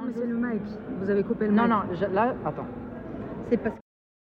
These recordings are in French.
mais c'est le mic. Vous avez coupé le Non, mic. non, là, attends. C'est parce que...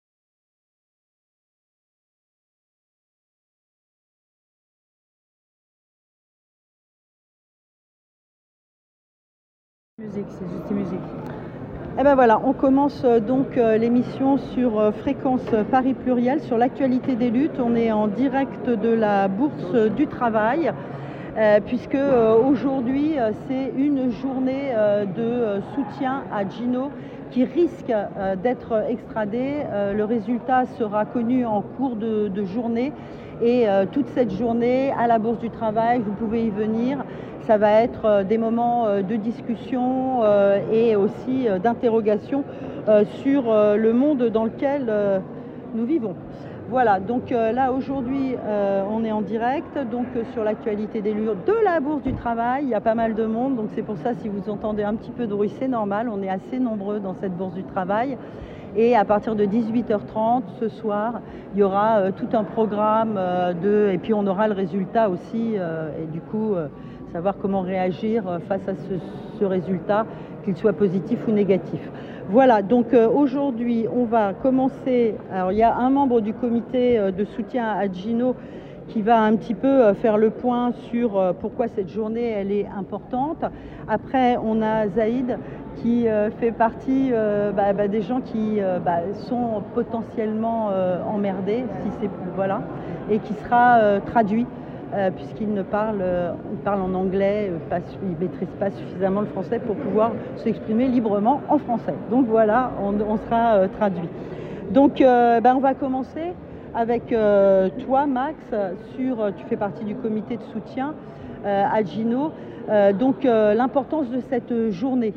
Musique, c'est juste musique. Eh ben voilà, on commence donc l'émission sur Fréquence Paris Pluriel sur l'actualité des luttes. On est en direct de la Bourse du Travail puisque aujourd'hui c'est une journée de soutien à Gino qui risque d'être extradé. Le résultat sera connu en cours de journée et toute cette journée à la Bourse du Travail, vous pouvez y venir. Ça va être des moments de discussion et aussi d'interrogation sur le monde dans lequel nous vivons. Voilà, donc là aujourd'hui on est en direct donc sur l'actualité des luttes de la Bourse du Travail. Il y a pas mal de monde, donc c'est pour ça si vous entendez un petit peu de bruit, c'est normal. On est assez nombreux dans cette Bourse du Travail. Et à partir de 18h30 ce soir, il y aura tout un programme et puis on aura le résultat aussi et du coup savoir comment réagir face à ce résultat, qu'il soit positif ou négatif. Voilà, donc aujourd'hui, on va commencer. Alors, il y a un membre du comité de soutien à Gino qui va un petit peu faire le point sur pourquoi cette journée elle est importante. Après, on a Zaïd qui fait partie des gens qui sont potentiellement emmerdés, si c'est voilà, et qui sera traduit. Puisqu'il parle en anglais, il ne maîtrise pas suffisamment le français pour pouvoir s'exprimer librement en français. Donc voilà, on sera traduit. Donc on va commencer avec toi, Max, tu fais partie du comité de soutien à Gino. Donc l'importance de cette journée.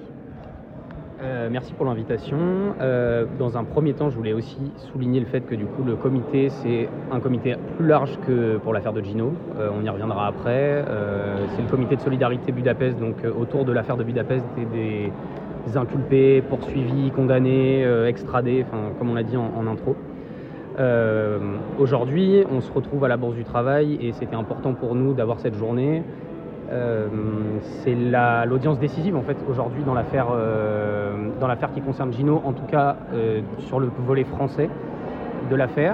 Merci pour l'invitation. Dans un premier temps, je voulais aussi souligner le fait que du coup le comité, c'est un comité plus large que pour l'affaire de Gino. On y reviendra après. C'est le comité de solidarité Budapest, donc autour de l'affaire de Budapest et des inculpés, poursuivis, condamnés, extradés, comme on l'a dit en intro. Aujourd'hui, on se retrouve à la Bourse du Travail et c'était important pour nous d'avoir cette journée. C'est l'audience décisive en fait aujourd'hui dans l'affaire qui concerne Gino, en tout cas sur le volet français de l'affaire.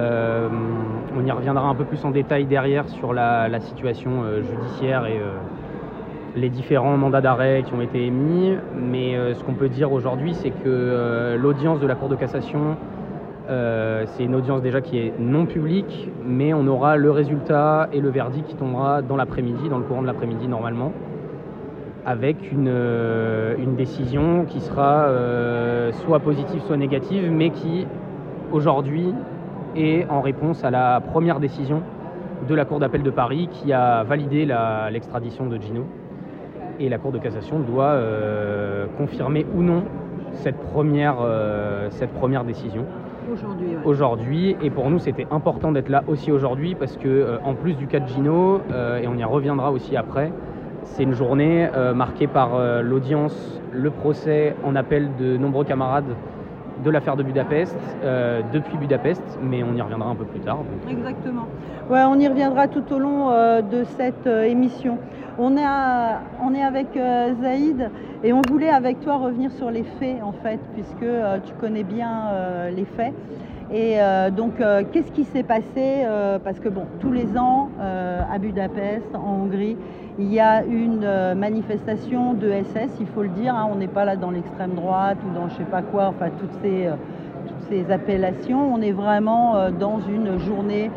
On y reviendra un peu plus en détail derrière sur la situation judiciaire et les différents mandats d'arrêt qui ont été émis. Mais ce qu'on peut dire aujourd'hui, c'est que l'audience de la Cour de cassation, c'est une audience déjà qui est non publique, mais on aura le résultat et le verdict qui tombera dans l'après-midi, dans le courant de l'après-midi normalement, avec une décision qui sera soit positive, soit négative, mais qui aujourd'hui est en réponse à la première décision de la Cour d'appel de Paris qui a validé l'extradition de Gino. Et la Cour de cassation doit confirmer ou non cette première décision. Aujourd'hui, et pour nous c'était important d'être là aussi aujourd'hui parce que en plus du cas de Gino, et on y reviendra aussi après, c'est une journée marquée par l'audience, le procès en appel de nombreux camarades de l'affaire de Budapest, depuis Budapest, mais on y reviendra un peu plus tard. Donc. Exactement. Ouais, on y reviendra tout au long de cette émission. On est avec Zaïd et on voulait avec toi revenir sur les faits en fait, puisque tu connais bien les faits. Et donc, qu'est-ce qui s'est passé parce que bon, tous les ans à Budapest, en Hongrie, il y a une manifestation de SS, il faut le dire. Hein, on n'est pas là dans l'extrême droite ou dans je sais pas quoi, enfin toutes ces appellations. On est vraiment dans une journée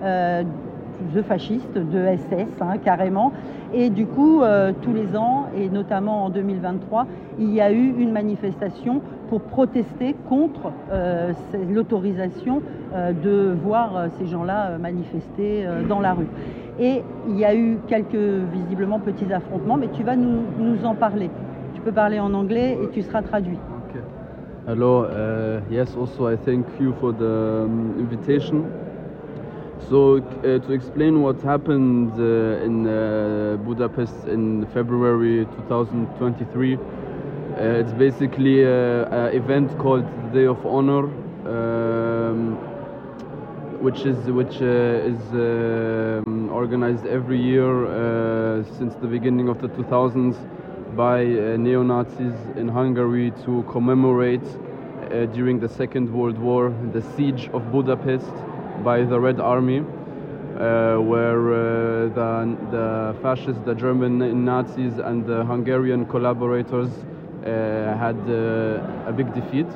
de fascistes, de SS, hein, carrément. Et du coup, tous les ans, et notamment en 2023, il y a eu une manifestation pour protester contre l'autorisation de voir ces gens-là manifester dans la rue. Et il y a eu visiblement, petits affrontements, mais tu vas nous en parler. Tu peux parler en anglais et tu seras traduit. Okay. Hello, yes, also I thank you for the invitation. So to explain what happened in Budapest in February 2023, it's basically an event called the Day of Honor, which is organized every year since the beginning of the 2000s by neo-Nazis in Hungary to commemorate during the Second World War the siege of Budapest by the Red Army, where the fascists, the German Nazis and the Hungarian collaborators had a big defeat.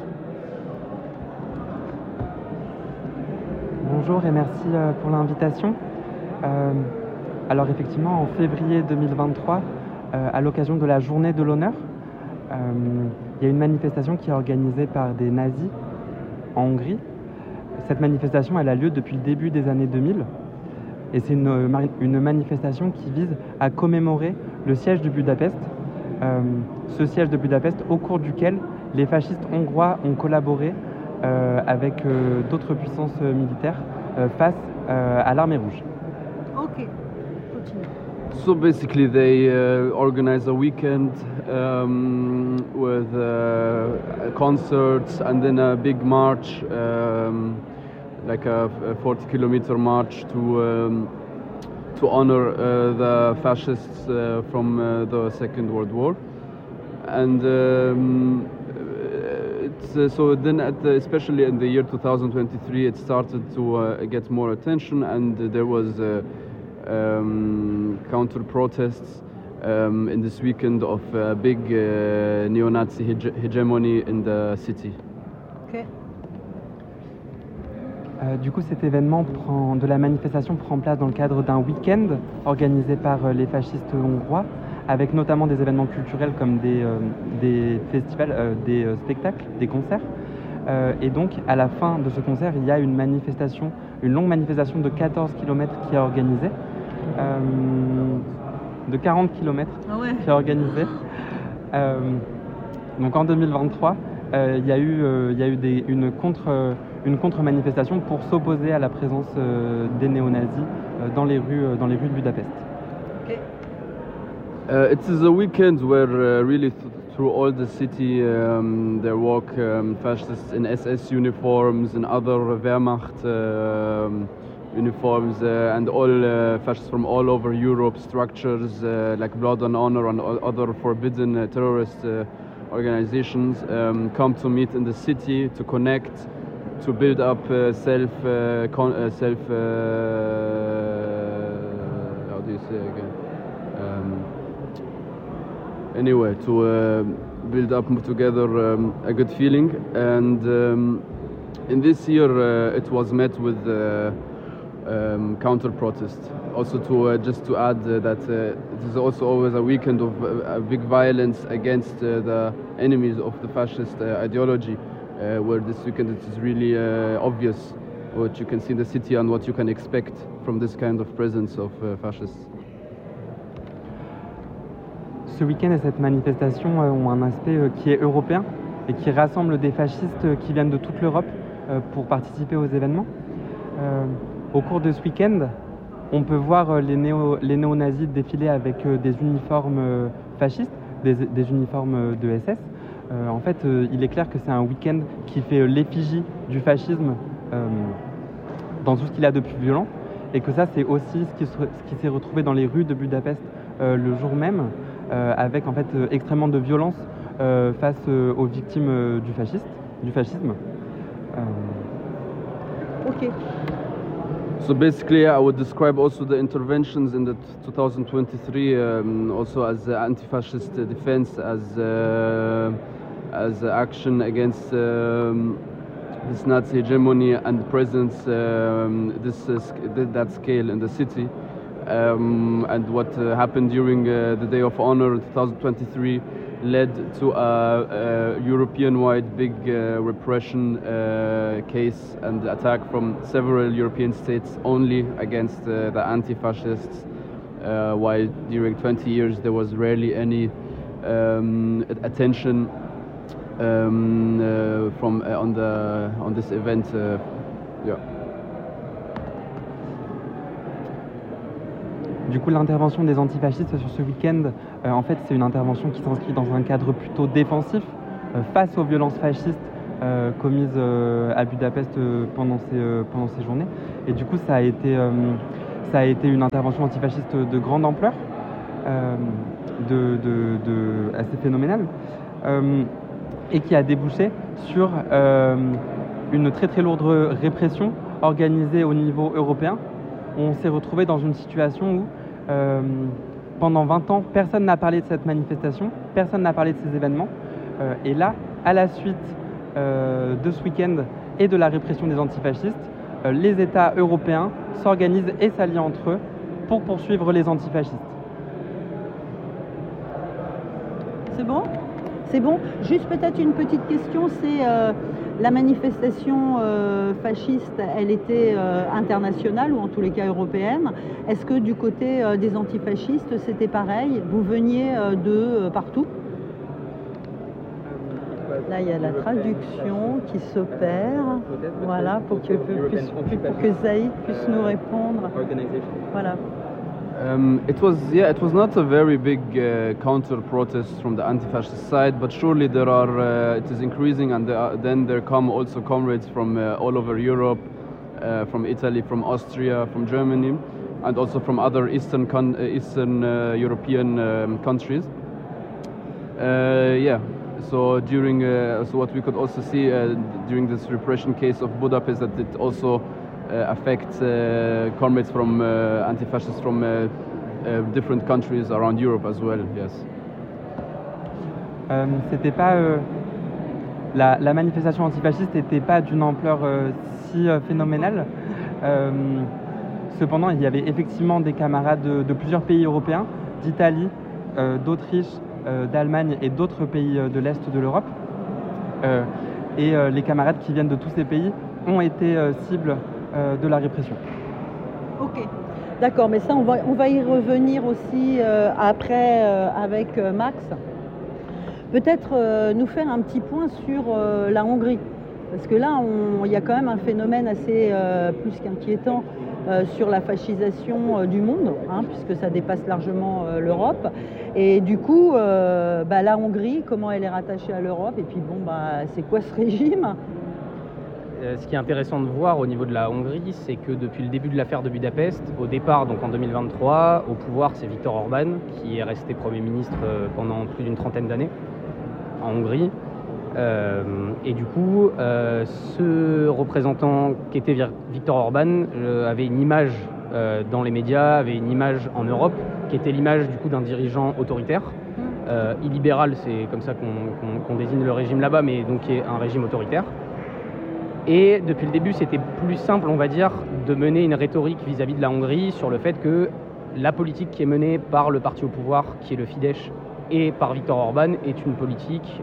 Bonjour et merci pour l'invitation. Alors effectivement, en février 2023, à l'occasion de la Journée de l'honneur, il y a une manifestation qui est organisée par des nazis en Hongrie. Cette manifestation, elle a lieu depuis le début des années 2000 et c'est une manifestation qui vise à commémorer le siège de Budapest. Ce siège de Budapest au cours duquel les fascistes hongrois ont collaboré avec d'autres puissances militaires face à l'armée rouge. Ok, continue. So basically they organize a weekend with concerts and then a big march, like a 40-kilometer march to honor the fascists from the Second World War. And so then, especially in the year 2023, it started to get more attention, and there was counter protests in this weekend of a big neo-Nazi hegemony in the city. Ok. Du coup, cet événement de la manifestation prend place dans le cadre d'un week-end organisé par les fascistes hongrois, avec notamment des événements culturels comme des festivals, des spectacles, des concerts. Et donc, à la fin de ce concert, il y a une longue manifestation de 14 km qui est organisée, de 40 km qui est organisée. Donc en 2023, il y a eu une contre-manifestation pour s'opposer à la présence des néo-nazis dans les rues de Budapest. It is a weekend where really through all the city there walk fascists in SS uniforms and other Wehrmacht uniforms and all fascists from all over Europe, structures like Blood and Honor and other forbidden terrorist organizations come to meet in the city to connect, to build up self how do you say again? Anyway, to build up together a good feeling, and in this year it was met with counter protest. Also, just to add that it is also always a weekend of big violence against the enemies of the fascist ideology, where this weekend it is really obvious what you can see in the city and what you can expect from this kind of presence of fascists. Ce week-end et cette manifestation ont un aspect qui est européen et qui rassemble des fascistes qui viennent de toute l'Europe pour participer aux événements. Au cours de ce week-end, on peut voir les néo-nazis défiler avec des uniformes fascistes, des uniformes de SS. En fait, il est clair que c'est un week-end qui fait l'effigie du fascisme dans tout ce qu'il a de plus violent, et que ça, c'est aussi ce qui s'est retrouvé dans les rues de Budapest le jour même, avec en fait extrêmement de violence face aux victimes du fascisme. Ok. So basically, I would describe also the interventions in the 2023 also as anti-fascist defense, as action against this Nazi hegemony and presence that scale in the city. And what happened during the Day of Honor in 2023 led to a European-wide big repression case and attack from several European states only against the anti-fascists, while during 20 years there was rarely any attention on this event. Yeah. Du coup, l'intervention des antifascistes sur ce week-end, en fait, c'est une intervention qui s'inscrit dans un cadre plutôt défensif face aux violences fascistes commises à Budapest pendant ces journées. Et du coup, ça a été une intervention antifasciste de grande ampleur. assez phénoménal et qui a débouché sur une très très lourde répression organisée au niveau européen. On s'est retrouvé dans une situation où pendant 20 ans, personne n'a parlé de cette manifestation, personne n'a parlé de ces événements. Et là, à la suite de ce week-end et de la répression des antifascistes, les États européens s'organisent et s'allient entre eux pour poursuivre les antifascistes. C'est bon? C'est bon. Juste peut-être une petite question, c'est la manifestation fasciste, elle était internationale ou en tous les cas européenne. Est-ce que du côté des antifascistes, c'était pareil? Vous veniez de partout? Là, il y a la traduction qui s'opère. Voilà, pour que Zaïd puisse nous répondre. Voilà. It was not a very big counter-protest from the anti-fascist side, but surely it is increasing, and then there come also comrades from all over Europe, from Italy, from Austria, from Germany, and also from other Eastern European countries. So so what we could also see during this repression case of Budapest, that it also affects comrades from anti-fascists from different countries around Europe as well. Yes. C'était pas la manifestation antifasciste n'était pas d'une ampleur si phénoménale. Cependant, il y avait effectivement des camarades de plusieurs pays européens, d'Italie, d'Autriche, d'Allemagne et d'autres pays de l'Est de l'Europe. Et les camarades qui viennent de tous ces pays ont été cibles de la répression. Ok, d'accord, mais ça on va y revenir aussi après avec Max. Peut-être nous faire un petit point sur la Hongrie, parce que là il y a quand même un phénomène assez plus qu'inquiétant sur la fascisation du monde, puisque ça dépasse largement l'Europe. Et du coup, la Hongrie, comment elle est rattachée à l'Europe? Et puis c'est quoi ce régime? Ce qui est intéressant de voir au niveau de la Hongrie, c'est que depuis le début de l'affaire de Budapest, au départ, donc en 2023, au pouvoir, c'est Viktor Orban, qui est resté Premier ministre pendant plus d'une trentaine d'années en Hongrie. Et du coup, ce représentant qui était Viktor Orban avait une image dans les médias, avait une image en Europe, qui était l'image du coup d'un dirigeant autoritaire. Illibéral, c'est comme ça qu'on désigne le régime là-bas, mais donc qui est un régime autoritaire. Et depuis le début, c'était plus simple, on va dire, de mener une rhétorique vis-à-vis de la Hongrie sur le fait que la politique qui est menée par le parti au pouvoir, qui est le Fidesz, et par Viktor Orban, est une politique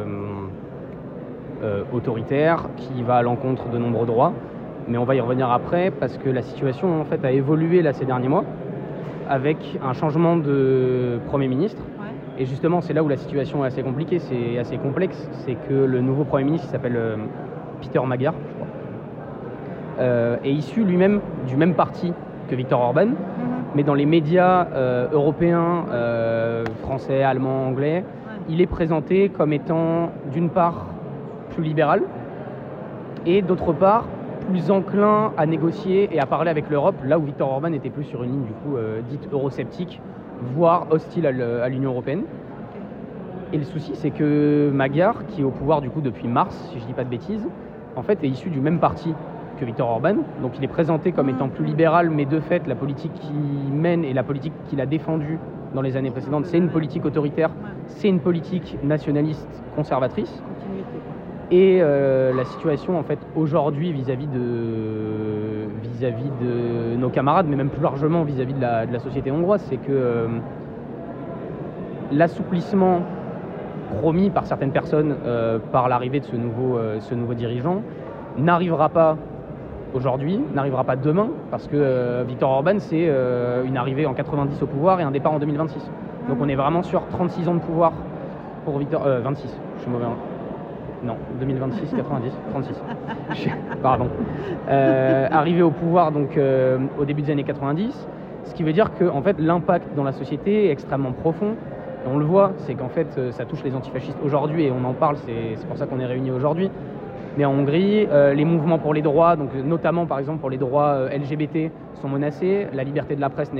autoritaire qui va à l'encontre de nombreux droits. Mais on va y revenir après, parce que la situation en fait a évolué là ces derniers mois, avec un changement de Premier ministre. Et justement, c'est là où la situation est assez compliquée, c'est assez complexe. C'est que le nouveau Premier ministre, il s'appelle Peter Magyar, je crois, est issu lui-même du même parti que Viktor Orban, mais dans les médias européens, français, allemands, anglais, il est présenté comme étant d'une part plus libéral et d'autre part plus enclin à négocier et à parler avec l'Europe, là où Viktor Orban était plus sur une ligne du coup dite eurosceptique, voire hostile à l'Union européenne. Et le souci, c'est que Magyar, qui est au pouvoir du coup depuis mars, si je dis pas de bêtises, en fait est issu du même parti que Viktor Orban, donc il est présenté comme étant plus libéral, mais de fait la politique qu'il mène et la politique qu'il a défendue dans les années précédentes, c'est une politique autoritaire, c'est une politique nationaliste conservatrice. Et la situation en fait aujourd'hui vis-à-vis de nos camarades, mais même plus largement vis-à-vis de la société hongroise, c'est que l'assouplissement promis par certaines personnes par l'arrivée de ce nouveau dirigeant n'arrivera pas aujourd'hui, n'arrivera pas demain, parce que Viktor Orban, c'est une arrivée en 90 au pouvoir et un départ en 2026. Donc on est vraiment sur 36 ans de pouvoir pour Viktor... 26, je suis mauvais. Non, 2026, 90, 36. Pardon. Arrivé au pouvoir donc au début des années 90, ce qui veut dire que en fait, l'impact dans la société est extrêmement profond. Et on le voit, c'est qu'en fait, ça touche les antifascistes aujourd'hui et on en parle, c'est pour ça qu'on est réunis aujourd'hui. Mais en Hongrie, les mouvements pour les droits, donc notamment par exemple pour les droits LGBT, sont menacés. La liberté de la presse n'est